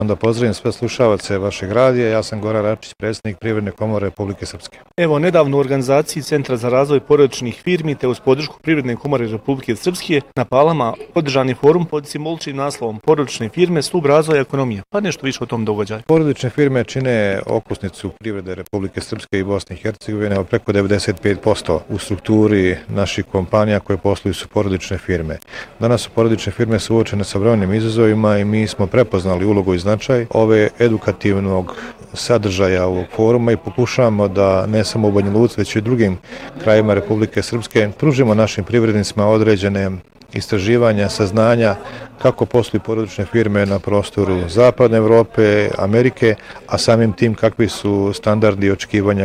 Da pozdravim sve slušalce vašeg radija, ja sam Goran Račić, predsjednik Privredne komore Republike Srpske. Evo, nedavno u organizaciji Centra za razvoj porodičnih firmi te uz podršku Privredne komore Republike Srpske na Palama održani forum pod simboličnim naslovom Porodične firme stup razvoja ekonomije. Pa nešto više o tom događaju. Porodične firme čine okosnicu privrede Republike Srpske i Bosne i Hercegovine, preko 95% u strukturi naših kompanija koje posluju su porodične firme. Danas su porodične firme suočene sa brojnim izazovima i mi smo prepoznali ulogu i značaj ove edukativnog sadržaja ovog foruma i pokušavamo da ne samo u Banja Luci, već i u drugim krajima Republike Srpske pružimo našim privrednicima određene istraživanja, saznanja kako posluju porodične firme na prostoru Zapadne Evrope, Amerike, a samim tim kakvi su standardi i očekivanja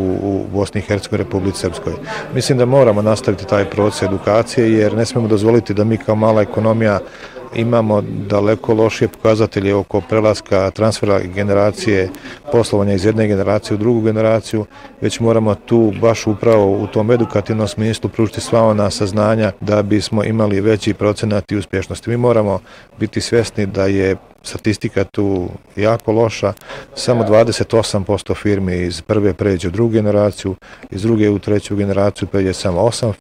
u Bosni i Hercegovini, Republici Srpskoj. Mislim da moramo nastaviti taj proces edukacije jer ne smemo dozvoliti da mi kao mala ekonomija imamo daleko lošije pokazatelje oko prelaska transfera generacije poslovanja iz jedne generacije u drugu generaciju, već moramo tu baš upravo u tom edukativnom smislu pružiti sva ona saznanja da bismo imali veći procenat i uspješnosti. Mi moramo biti svjesni da je statistika tu jako loša, samo 28% firmi iz prve pređe u drugu generaciju, iz druge u treću generaciju pređe samo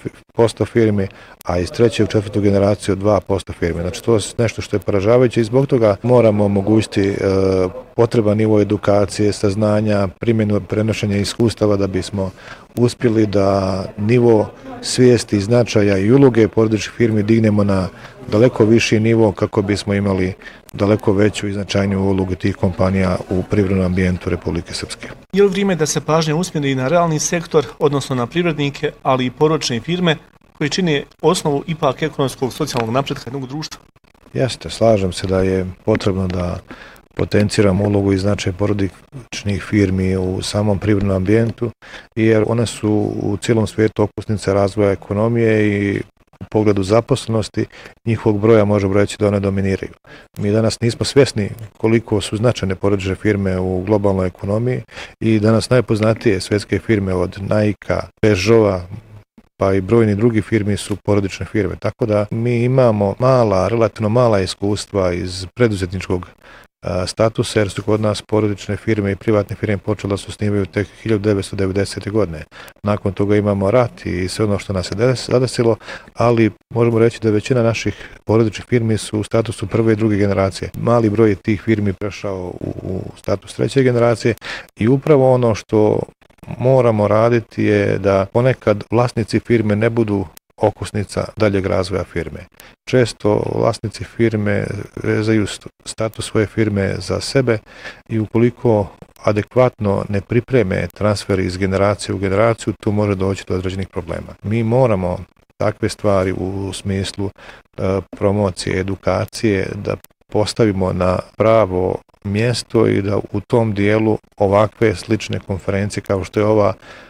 8% firmi, a iz treće u četvrtu generaciju 2% firmi. Znači to je nešto što je poražavajuće i zbog toga moramo omogućiti potreban nivo edukacije, saznanja, primjenu, prenošenja iskustava da bismo uspjeli da nivo svijesti, značaja i uloge porodičnih firmi dignemo na daleko viši nivo kako bismo imali daleko veću i značajniju ulogu tih kompanija u privrednom ambijentu Republike Srpske. Je li vrijeme da se pažnja usmjeri na realni sektor, odnosno na privrednike, ali i porodične firme koji čine osnovu ipak ekonomskog socijalnog napretka jednog društva? Jeste, slažem se da je potrebno da potenciramo ulogu i značaj porodičnih firmi u samom privrednom ambijentu, jer one su u cijelom svijetu okosnice razvoja ekonomije i u pogledu zaposlenosti njihovog broja možemo reći da one dominiraju. Mi danas nismo svjesni koliko su značajne porodične firme u globalnoj ekonomiji i danas najpoznatije svjetske firme od Nike-a, Peugeota, pa i brojni drugi firmi su porodične firme. Tako da mi imamo relativno mala iskustva iz preduzetničkog statusa, jer su kod nas porodične firme i privatne firme počele da se osnivaju tek 1990. godine. Nakon toga imamo rat i sve ono što nas je zadesilo, ali možemo reći da većina naših porodičnih firmi su u statusu prve i druge generacije. Mali broj je tih firmi prešao u status treće generacije i upravo ono što moramo raditi je da ponekad vlasnici firme ne budu okosnica daljeg razvoja firme. Često vlasnici firme vezaju status svoje firme za sebe i ukoliko adekvatno ne pripreme transfer iz generacije u generaciju, tu može doći do određenih problema. Mi moramo takve stvari u smislu promocije, edukacije da postavimo na pravo mjesto i da u tom dijelu ovakve slične konferencije kao što je ova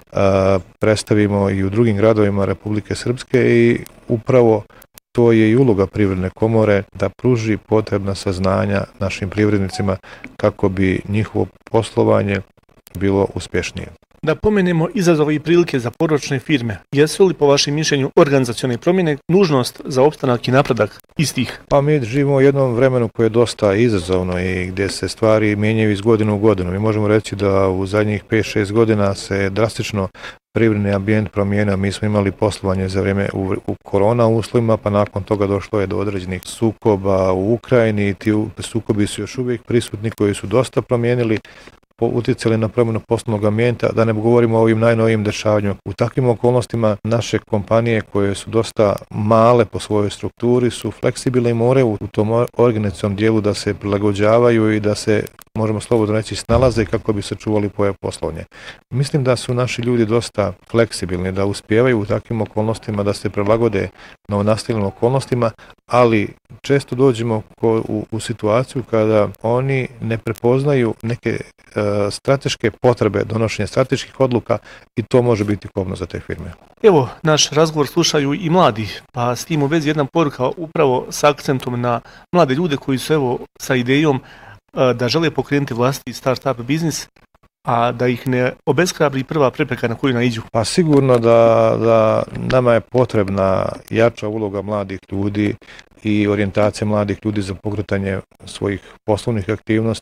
predstavimo i u drugim gradovima Republike Srpske i upravo to je i uloga Privredne komore da pruži potrebna saznanja našim privrednicima kako bi njihovo poslovanje bilo uspješnije. Da pomenemo izazove i prilike za porodične firme. Jesu li po vašem mišljenju organizacione promjene nužnost za opstanak i napredak istih? Pa mi živimo u jednom vremenu koje je dosta izazovno i gdje se stvari mijenjaju iz godine u godinu. Mi možemo reći da u zadnjih 5-6 godina se drastično privredni ambijent promijenio. Mi smo imali poslovanje za vrijeme u korona uslovima, pa nakon toga došlo je do određenih sukoba u Ukrajini i ti sukobi su još uvijek prisutni koji su dosta promijenili, utjecali na promjenu poslovnog ambijenta, da ne govorimo o ovim najnovijim dešavanjima. U takvim okolnostima naše kompanije koje su dosta male po svojoj strukturi su fleksibilne i moraju u tom organizacionom dijelu da se prilagođavaju i da se, možemo slobodno reći, snalaze kako bi sačuvali poslovanje. Mislim da su naši ljudi dosta fleksibilni, da uspijevaju u takvim okolnostima da se prilagode novonastalim okolnostima, ali često dođemo u situaciju kada oni ne prepoznaju neke strateške potrebe donošenja strateških odluka i to može biti kobno za te firme. Evo, naš razgovor slušaju i mladi, pa s tim u vezi jedna poruka upravo s akcentom na mlade ljude koji su evo sa idejom da žele pokrenuti vlastiti start-up biznis, a da ih ne obeshrabri prva prepreka na koju naiđu. Pa sigurno da nama je potrebna jača uloga mladih ljudi i orijentacija mladih ljudi za pokretanje svojih poslovnih aktivnosti.